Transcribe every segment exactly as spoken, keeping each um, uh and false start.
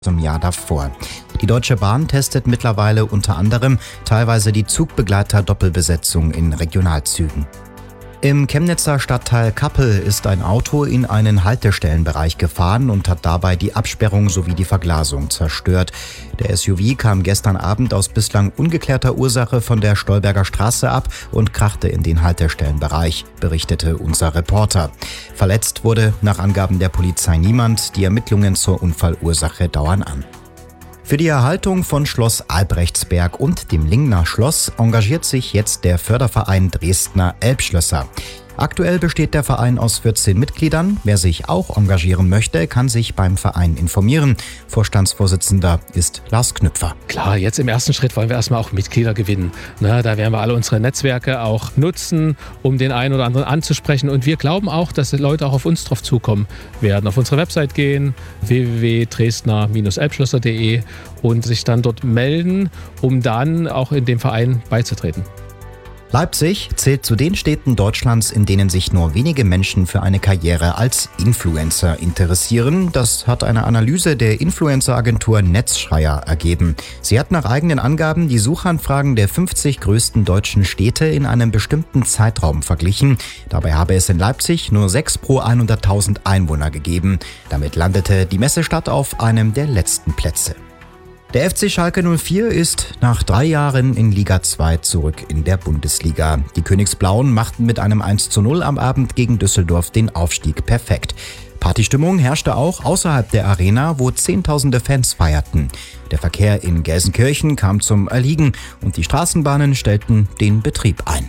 zum Jahr davor. Die Deutsche Bahn testet mittlerweile unter anderem teilweise die Zugbegleiter-Doppelbesetzung in Regionalzügen. Im Chemnitzer Stadtteil Kappel ist ein Auto in einen Haltestellenbereich gefahren und hat dabei die Absperrung sowie die Verglasung zerstört. Der S U V kam gestern Abend aus bislang ungeklärter Ursache von der Stolberger Straße ab und krachte in den Haltestellenbereich, berichtete unser Reporter. Verletzt wurde nach Angaben der Polizei niemand. Die Ermittlungen zur Unfallursache dauern an. Für die Erhaltung von Schloss Albrechtsberg und dem Lingner Schloss engagiert sich jetzt der Förderverein Dresdner Elbschlösser. Aktuell besteht der Verein aus vierzehn Mitgliedern. Wer sich auch engagieren möchte, kann sich beim Verein informieren. Vorstandsvorsitzender ist Lars Knüpfer. Klar, jetzt im ersten Schritt wollen wir erstmal auch Mitglieder gewinnen. Na, da werden wir alle unsere Netzwerke auch nutzen, um den einen oder anderen anzusprechen. Und wir glauben auch, dass die Leute auch auf uns drauf zukommen werden. Auf unsere Website gehen, w w w punkt dresdner Bindestrich elbschlösser punkt d e und sich dann dort melden, um dann auch in dem Verein beizutreten. Leipzig zählt zu den Städten Deutschlands, in denen sich nur wenige Menschen für eine Karriere als Influencer interessieren. Das hat eine Analyse der Influencer-Agentur Netzschreier ergeben. Sie hat nach eigenen Angaben die Suchanfragen der fünfzig größten deutschen Städte in einem bestimmten Zeitraum verglichen. Dabei habe es in Leipzig nur sechs pro hunderttausend Einwohner gegeben. Damit landete die Messestadt auf einem der letzten Plätze. Der F C Schalke null vier ist nach drei Jahren in Liga zwei zurück in der Bundesliga. Die Königsblauen machten mit einem eins zu null am Abend gegen Düsseldorf den Aufstieg perfekt. Partystimmung herrschte auch außerhalb der Arena, wo Zehntausende Fans feierten. Der Verkehr in Gelsenkirchen kam zum Erliegen und die Straßenbahnen stellten den Betrieb ein.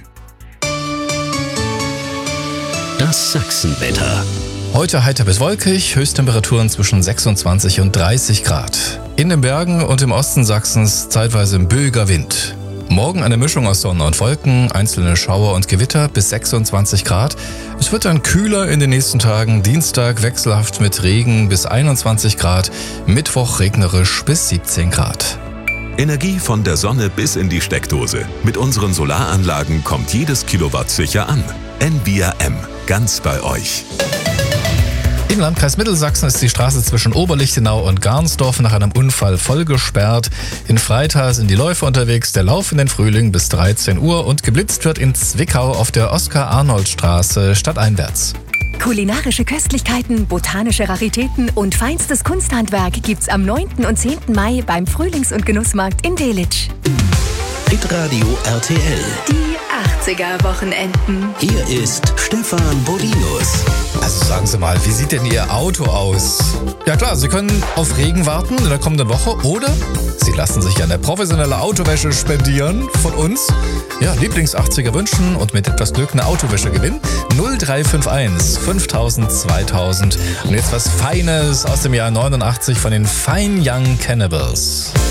Das Sachsenwetter. Heute heiter bis wolkig, Höchsttemperaturen zwischen sechsundzwanzig und dreißig Grad. In den Bergen und im Osten Sachsens zeitweise böiger Wind. Morgen eine Mischung aus Sonne und Wolken, einzelne Schauer und Gewitter bis sechsundzwanzig Grad. Es wird dann kühler in den nächsten Tagen, Dienstag wechselhaft mit Regen bis einundzwanzig Grad, Mittwoch regnerisch bis siebzehn Grad. Energie von der Sonne bis in die Steckdose. Mit unseren Solaranlagen kommt jedes Kilowatt sicher an. N V I A M, ganz bei euch. Im Landkreis Mittelsachsen ist die Straße zwischen Oberlichtenau und Garnsdorf nach einem Unfall voll gesperrt. In Freital sind die Läufer unterwegs, der Lauf in den Frühling bis dreizehn Uhr und geblitzt wird in Zwickau auf der Oskar-Arnold-Straße stadteinwärts. Kulinarische Köstlichkeiten, botanische Raritäten und feinstes Kunsthandwerk gibt's am neunten und zehnten Mai beim Frühlings- und Genussmarkt in Delitzsch. Hitradio R T L. Die achtziger-Wochenenden. Hier ist Stefan Bodinus. Also sagen Sie mal, wie sieht denn Ihr Auto aus? Ja klar, Sie können auf Regen warten in der kommenden Woche oder Sie lassen sich eine professionelle Autowäsche spendieren von uns. Ja, Lieblings-achtziger wünschen und mit etwas Glück eine Autowäsche gewinnen. null drei fünf eins fünftausend zweitausend. Und jetzt was Feines aus dem Jahr neunundachtzig von den Fine Young Cannibals.